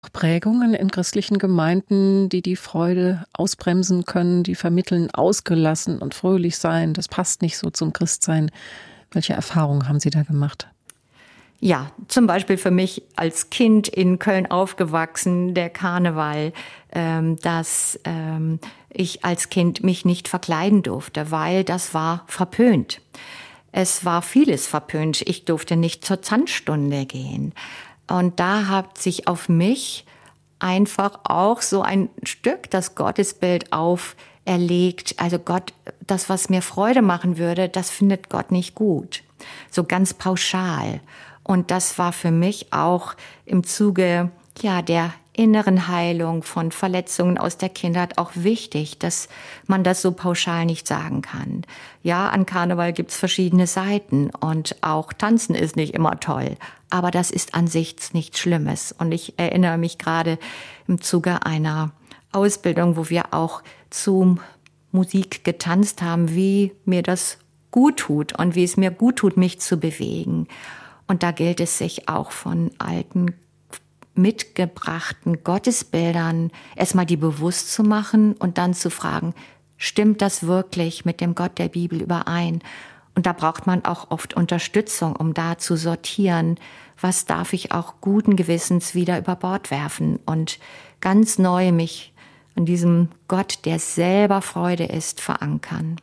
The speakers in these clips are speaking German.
Prägungen in christlichen Gemeinden, die die Freude ausbremsen können, die vermitteln, ausgelassen und fröhlich sein, das passt nicht so zum Christsein. Welche Erfahrungen haben Sie da gemacht? Ja, zum Beispiel für mich als Kind in Köln aufgewachsen, der Karneval, dass ich als Kind mich nicht verkleiden durfte, weil das war verpönt. Es war vieles verpönt. Ich durfte nicht zur Tanzstunde gehen. Und da hat sich auf mich einfach auch so ein Stück das Gottesbild auferlegt. Also Gott, das, was mir Freude machen würde, das findet Gott nicht gut. So ganz pauschal. Und das war für mich auch im Zuge, der inneren Heilung von Verletzungen aus der Kindheit auch wichtig, dass man das so pauschal nicht sagen kann. Ja, an Karneval gibt's verschiedene Seiten und auch Tanzen ist nicht immer toll. Aber das ist an sich nichts Schlimmes. Und ich erinnere mich gerade im Zuge einer Ausbildung, wo wir auch zu Musik getanzt haben, wie mir das gut tut und wie es mir gut tut, mich zu bewegen. Und da gilt es sich auch von alten, mitgebrachten Gottesbildern erstmal die bewusst zu machen und dann zu fragen, stimmt das wirklich mit dem Gott der Bibel überein? Und da braucht man auch oft Unterstützung, um da zu sortieren, was darf ich auch guten Gewissens wieder über Bord werfen und ganz neu mich an diesem Gott, der selber Freude ist, verankern.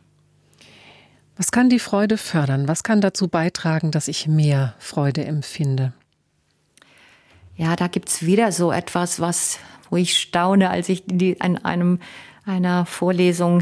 Was kann die Freude fördern? Was kann dazu beitragen, dass ich mehr Freude empfinde? Ja, da gibt's wieder so etwas, wo ich staune, als ich an einer Vorlesung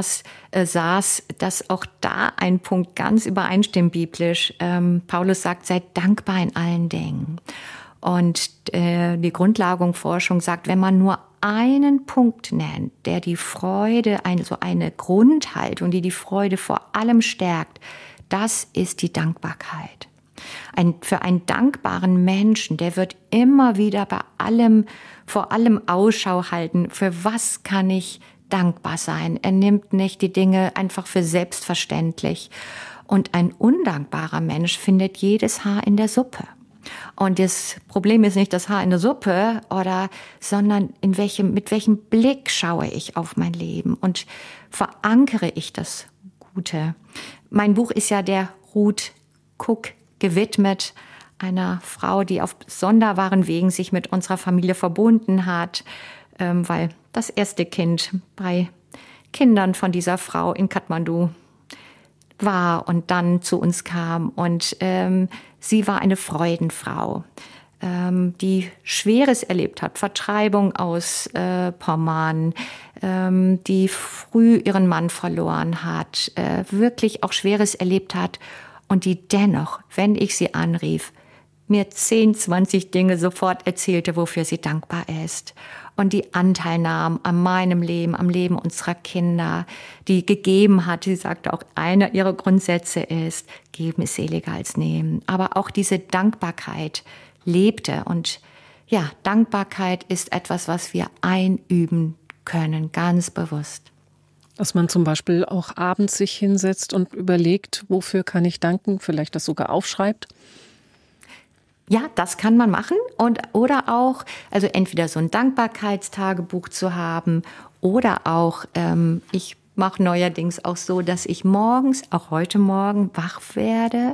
saß, dass auch da ein Punkt ganz übereinstimmt biblisch. Paulus sagt, seid dankbar in allen Dingen. Und die Grundlagenforschung sagt, wenn man nur einen Punkt nennt, der die Freude, so eine Grundhaltung, die Freude vor allem stärkt, das ist die Dankbarkeit. Für einen dankbaren Menschen, der wird immer wieder vor allem Ausschau halten, für was kann ich dankbar sein. Er nimmt nicht die Dinge einfach für selbstverständlich. Und ein undankbarer Mensch findet jedes Haar in der Suppe. Und das Problem ist nicht das Haar in der Suppe, sondern mit welchem Blick schaue ich auf mein Leben und verankere ich das Gute. Mein Buch ist ja der Ruth Cook gewidmet, einer Frau, die auf sonderbaren Wegen sich mit unserer Familie verbunden hat, weil das erste Kind bei Kindern von dieser Frau in Kathmandu war und dann zu uns kam. Und sie war eine Freudenfrau, die Schweres erlebt hat, Vertreibung aus Pommern, die früh ihren Mann verloren hat, wirklich auch Schweres erlebt hat und die dennoch, wenn ich sie anrief, mir 10, 20 Dinge sofort erzählte, wofür sie dankbar ist. Und die Anteil nahm an meinem Leben, am Leben unserer Kinder, die gegeben hat. Sie sagte auch, einer ihrer Grundsätze ist, geben ist seliger als nehmen. Aber auch diese Dankbarkeit lebte. Und ja, Dankbarkeit ist etwas, was wir einüben können, ganz bewusst. Dass man zum Beispiel auch abends sich hinsetzt und überlegt, wofür kann ich danken, vielleicht das sogar aufschreibt? Ja, das kann man machen oder auch, also entweder so ein Dankbarkeitstagebuch zu haben oder auch, ich mache neuerdings auch so, dass ich morgens, auch heute Morgen, wach werde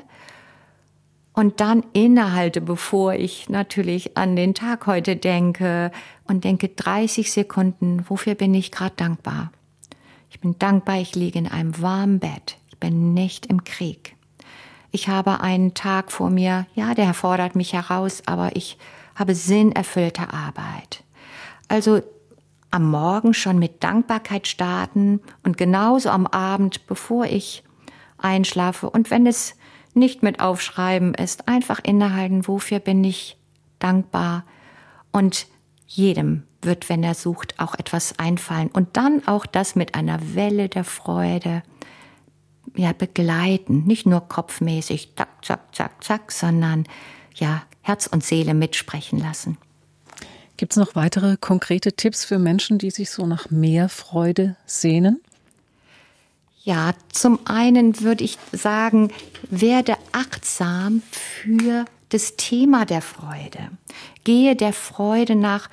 und dann innehalte, bevor ich natürlich an den Tag heute denke und denke 30 Sekunden, wofür bin ich gerade dankbar? Ich bin dankbar, ich liege in einem warmen Bett. Ich bin nicht im Krieg. Ich habe einen Tag vor mir, ja, der fordert mich heraus, aber ich habe sinnerfüllte Arbeit. Also am Morgen schon mit Dankbarkeit starten und genauso am Abend, bevor ich einschlafe. Und wenn es nicht mit Aufschreiben ist, einfach innehalten, wofür bin ich dankbar. Und jedem wird, wenn er sucht, auch etwas einfallen. Und dann auch das mit einer Welle der Freude begleiten. Nicht nur kopfmäßig, zack, zack, zack, zack, sondern Herz und Seele mitsprechen lassen. Gibt es noch weitere konkrete Tipps für Menschen, die sich so nach mehr Freude sehnen? Ja, zum einen würde ich sagen, werde achtsam für das Thema der Freude. Gehe der Freude nach